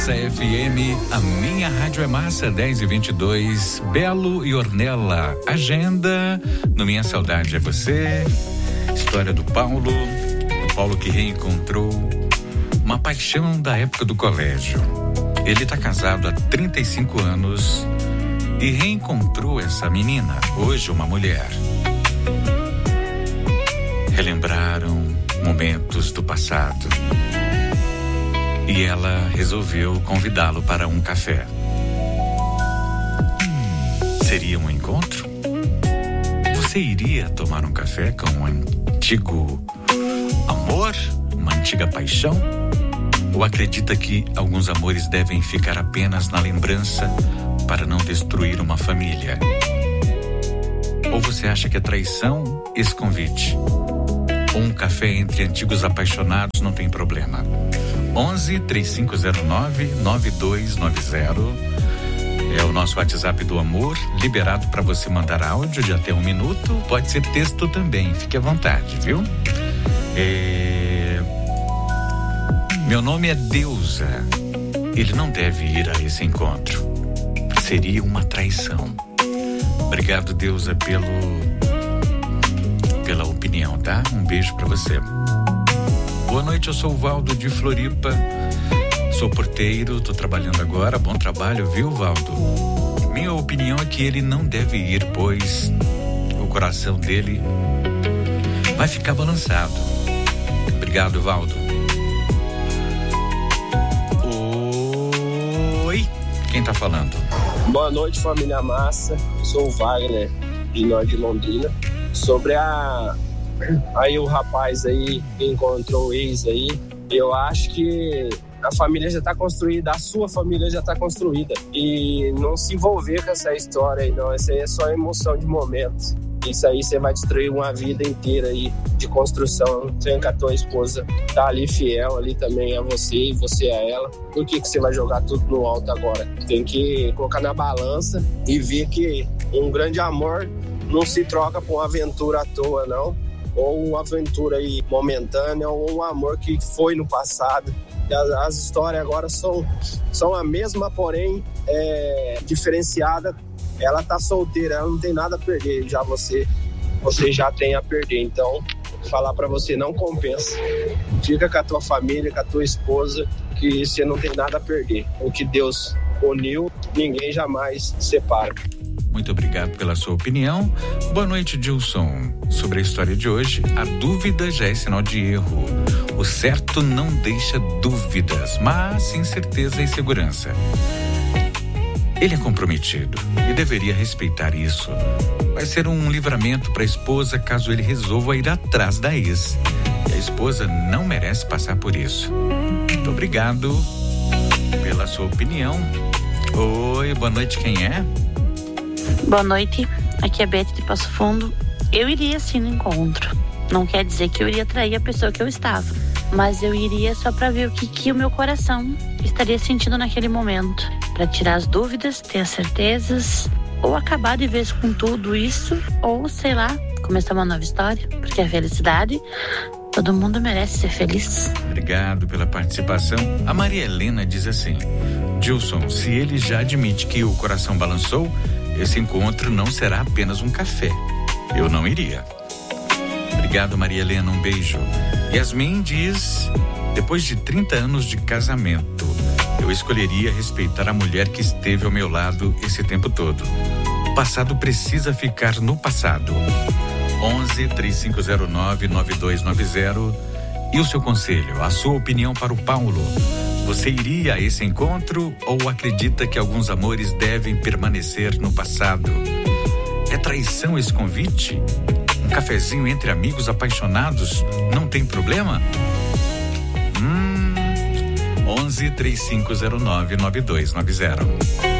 FM, a minha rádio é massa, 10h22, Belo e Ornella, agenda, no Minha Saudade é Você, história do Paulo, o Paulo que reencontrou uma paixão da época do colégio. Ele tá casado há 35 anos e reencontrou essa menina, hoje uma mulher. Relembraram momentos do passado. E ela resolveu convidá-lo para um café. Seria um encontro? Você iria tomar um café com um antigo amor? Uma antiga paixão? Ou acredita que alguns amores devem ficar apenas na lembrança para não destruir uma família? Ou você acha que é traição esse convite? Ou um café entre antigos apaixonados não tem problema? 11-3509-9290 é o nosso WhatsApp do amor, liberado para você mandar áudio de até 1 minuto, pode ser texto também, fique à vontade, viu? Meu nome é Deusa, ele não deve ir a esse encontro, seria uma traição. Obrigado, Deusa, pela opinião, tá? Um beijo para você. Boa noite, eu sou o Valdo de Floripa, sou porteiro, tô trabalhando agora, bom trabalho, viu, Valdo? Minha opinião é que ele não deve ir, pois o coração dele vai ficar balançado. Obrigado, Valdo. Oi, quem tá falando? Boa noite, família massa, eu sou o Wagner, de Norte de Londrina. Sobre aí o rapaz aí que encontrou o ex aí, eu acho que a família já está construída, a sua família já está construída. E não se envolver com essa história aí não, isso aí é só emoção de momento. Isso aí você vai destruir uma vida inteira aí de construção, sendo que a tua esposa tá ali fiel ali também a você e você a ela. Por que você vai jogar tudo no alto agora? Tem que colocar na balança e ver que um grande amor não se troca por uma aventura à toa, não. Ou uma aventura aí momentânea, ou um amor que foi no passado. As histórias agora são a mesma, porém diferenciada. Ela tá solteira, ela não tem nada a perder, já você já tem a perder. Então, falar pra você, não compensa. Fica com a tua família, com a tua esposa, que você não tem nada a perder. O que Deus uniu, ninguém jamais separa. Muito obrigado pela sua opinião. Boa noite, Dilson. Sobre a história de hoje, a dúvida já é sinal de erro. O certo não deixa dúvidas, mas sim certeza e segurança. Ele é comprometido e deveria respeitar isso. Vai ser um livramento para a esposa caso ele resolva ir atrás da ex. E a esposa não merece passar por isso. Muito obrigado pela sua opinião. Oi, boa noite, quem é? Boa noite, aqui é Beth de Passo Fundo. Eu iria sim no encontro. Não quer dizer que eu iria trair a pessoa que eu estava, mas eu iria só para ver o que o meu coração estaria sentindo naquele momento, para tirar as dúvidas, ter as certezas, ou acabar de vez com tudo isso, ou sei lá, começar uma nova história, porque a felicidade, todo mundo merece ser feliz. Obrigado pela participação. A Maria Helena diz assim: Dilson, se ele já admite que o coração balançou, esse encontro não será apenas um café. Eu não iria. Obrigado, Maria Helena, um beijo. Yasmin diz: depois de 30 anos de casamento, eu escolheria respeitar a mulher que esteve ao meu lado esse tempo todo. O passado precisa ficar no passado. 11-3509-9290. E o seu conselho, a sua opinião para o Paulo? Você iria a esse encontro ou acredita que alguns amores devem permanecer no passado? É traição esse convite? Um cafezinho entre amigos apaixonados não tem problema? 11-3509-9290.